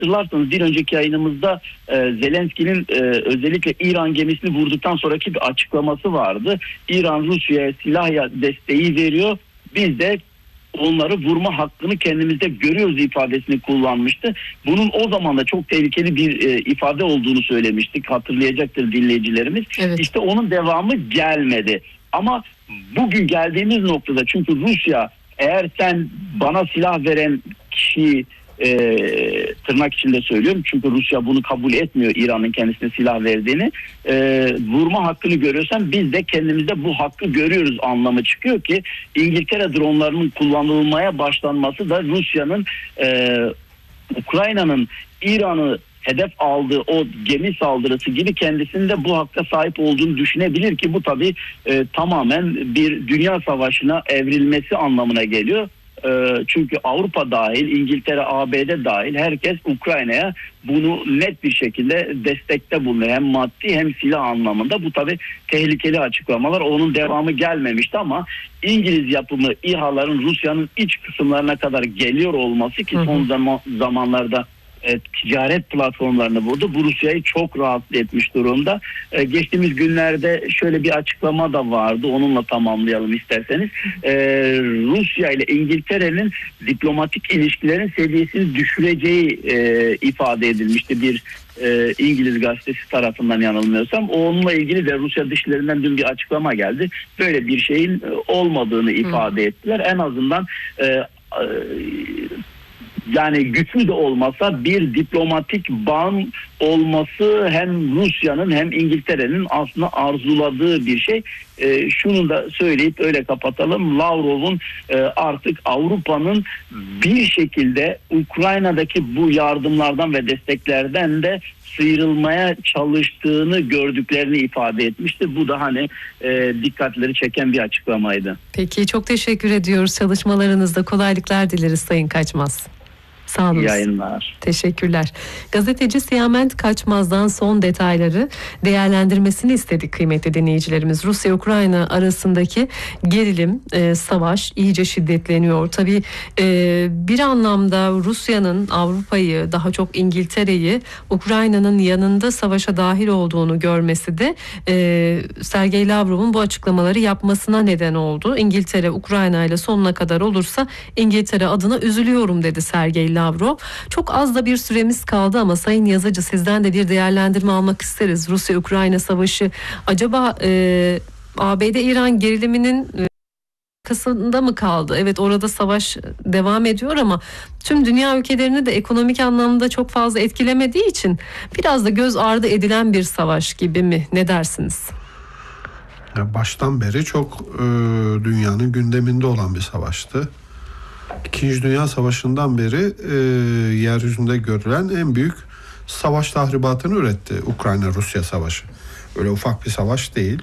hatırlarsanız bir önceki yayınımızda Zelenski'nin özellikle İran gemisini vurduktan sonraki bir açıklaması vardı. İran Rusya'ya silah desteği veriyor. Biz de onları vurma hakkını kendimizde görüyoruz ifadesini kullanmıştı. Bunun o zaman da çok tehlikeli bir ifade olduğunu söylemiştik. Hatırlayacaktır dinleyicilerimiz. Evet. İşte onun devamı gelmedi. Ama bugün geldiğimiz noktada, çünkü Rusya, eğer sen bana silah veren kişiyi tırnak içinde söylüyorum, çünkü Rusya bunu kabul etmiyor, İran'ın kendisine silah verdiğini, vurma hakkını görüyorsan biz de kendimizde bu hakkı görüyoruz anlamı çıkıyor ki İngiltere dronlarının kullanılmaya başlanması da Rusya'nın Ukrayna'nın İran'ı hedef aldığı o gemi saldırısı gibi kendisinde bu hakka sahip olduğunu düşünebilir ki bu tabii tamamen bir dünya savaşına evrilmesi anlamına geliyor. Çünkü Avrupa dahil, İngiltere, ABD dahil herkes Ukrayna'ya bunu net bir şekilde destekte bulunuyor. Hem maddi hem silah anlamında. Bu tabii tehlikeli açıklamalar. Onun devamı gelmemişti ama İngiliz yapımı İHA'ların Rusya'nın iç kısımlarına kadar geliyor olması ki son zamanlarda ticaret platformlarını vurdu. Bu Rusya'yı çok rahatsız etmiş durumda. Geçtiğimiz günlerde şöyle bir açıklama da vardı. Onunla tamamlayalım isterseniz. Rusya ile İngiltere'nin diplomatik ilişkilerin seviyesini düşüreceği ifade edilmişti bir İngiliz gazetesi tarafından, yanılmıyorsam. Onunla ilgili de Rusya dışişlerinden dün bir açıklama geldi. Böyle bir şeyin olmadığını ifade ettiler. En azından yani güçlü de olmasa bir diplomatik bağın olması hem Rusya'nın hem İngiltere'nin aslında arzuladığı bir şey. Şunu da söyleyip öyle kapatalım. Lavrov'un artık Avrupa'nın bir şekilde Ukrayna'daki bu yardımlardan ve desteklerden de sıyrılmaya çalıştığını gördüklerini ifade etmişti. Bu da hani dikkatleri çeken bir açıklamaydı. Peki, çok teşekkür ediyoruz. Çalışmalarınızda kolaylıklar dileriz Sayın Kaçmaz. Sağ olun. İyi yayınlar. Teşekkürler. Gazeteci Siyament Kaçmaz'dan son detayları değerlendirmesini istedik kıymetli dinleyicilerimiz. Rusya-Ukrayna arasındaki gerilim, savaş iyice şiddetleniyor. Tabii bir anlamda Rusya'nın Avrupa'yı, daha çok İngiltere'yi Ukrayna'nın yanında savaşa dahil olduğunu görmesi de Sergey Lavrov'un bu açıklamaları yapmasına neden oldu. İngiltere Ukrayna ile sonuna kadar olursa İngiltere adına üzülüyorum dedi Sergey Lavrov. Çok az da bir süremiz kaldı ama Sayın Yazıcı, sizden de bir değerlendirme almak isteriz. Rusya-Ukrayna savaşı acaba ABD-İran geriliminin arkasında mı kaldı? Evet, orada savaş devam ediyor ama tüm dünya ülkelerini de ekonomik anlamda çok fazla etkilemediği için biraz da göz ardı edilen bir savaş gibi mi? Ne dersiniz? Baştan beri çok dünyanın gündeminde olan bir savaştı. İkinci Dünya Savaşı'ndan beri yeryüzünde görülen en büyük savaş tahribatını üretti Ukrayna-Rusya savaşı. Öyle ufak bir savaş değil.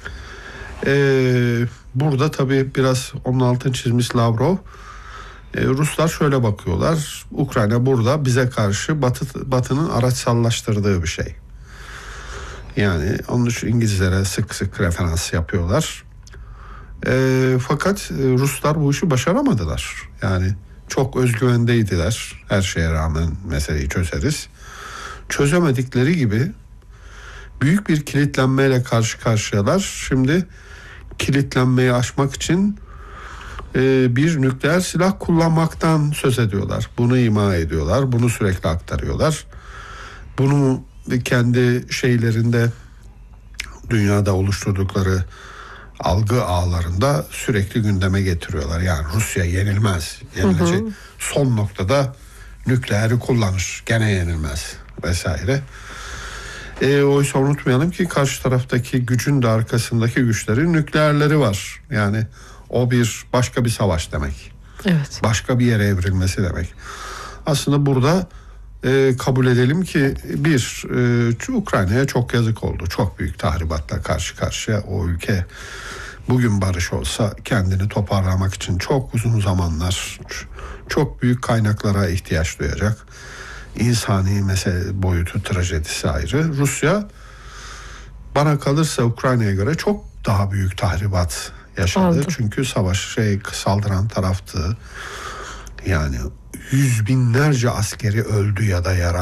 Burada tabii biraz onun altını çizmiş Lavrov. Ruslar şöyle bakıyorlar. Ukrayna burada bize karşı Batı'nın araçsallaştırdığı bir şey. Yani onun için İngilizlere sık sık referans yapıyorlar. Fakat Ruslar bu işi başaramadılar. Yani çok özgüvendeydiler. Her şeye rağmen meseleyi çözeriz. Çözemedikleri gibi büyük bir kilitlenmeyle karşı karşıyalar. Şimdi kilitlenmeyi aşmak için bir nükleer silah kullanmaktan söz ediyorlar. Bunu ima ediyorlar. Bunu sürekli aktarıyorlar. Bunu kendi şeylerinde, dünyada oluşturdukları algı ağlarında sürekli gündeme getiriyorlar. Yani Rusya yenilmez. Yenilecek. Son noktada nükleeri kullanır. Gene yenilmez vesaire. Oysa unutmayalım ki karşı taraftaki gücün de arkasındaki güçlerin nükleerleri var. Yani o başka bir savaş demek. Evet. Başka bir yere evrilmesi demek. Aslında burada kabul edelim ki Ukrayna'ya çok yazık oldu. Çok büyük tahribatla karşı karşıya o ülke. Bugün barış olsa kendini toparlamak için çok uzun zamanlar, çok büyük kaynaklara ihtiyaç duyacak. İnsani mesele boyutu, trajedisi ayrı. Rusya bana kalırsa Ukrayna'ya göre çok daha büyük tahribat yaşadı. Aldı. Çünkü saldıran taraftı. Yani yüz binlerce askeri öldü ya da yaralandı.